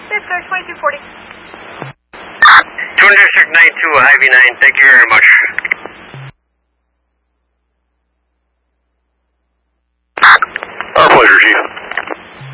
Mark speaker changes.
Speaker 1: Yes, sir, 2240.
Speaker 2: 2 District 92, Ivy 9, thank you very much.